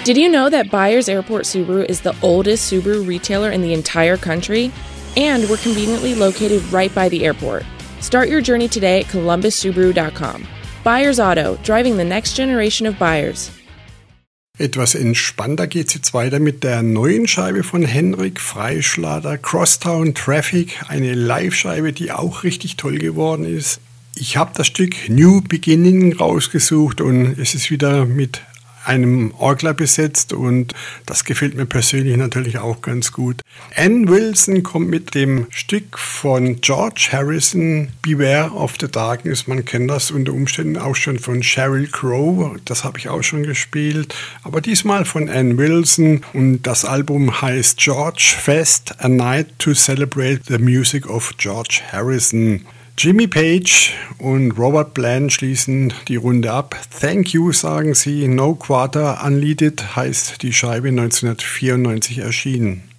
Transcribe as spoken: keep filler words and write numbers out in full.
Did you know that Byers Airport Subaru is the oldest Subaru retailer in the entire country? And we're conveniently located right by the airport. Start your journey today at columbus subaru dot com. Byers Auto, driving the next generation of buyers. Etwas entspannter geht's jetzt weiter mit der neuen Scheibe von Henrik Freischlader, Crosstown Traffic, eine Live-Scheibe, die auch richtig toll geworden ist. Ich habe das Stück New Beginning rausgesucht und es ist wieder mit einem Orgler besetzt und das gefällt mir persönlich natürlich auch ganz gut. Ann Wilson kommt mit dem Stück von George Harrison, Beware of the Darkness. Man kennt das unter Umständen auch schon von Sheryl Crow, das habe ich auch schon gespielt, aber diesmal von Ann Wilson und das Album heißt George Fest, A Night to Celebrate the Music of George Harrison. Jimmy Page und Robert Plant schließen die Runde ab. Thank you, sagen sie. No Quarter Unleaded heißt die Scheibe neunzehnhundertvierundneunzig erschienen.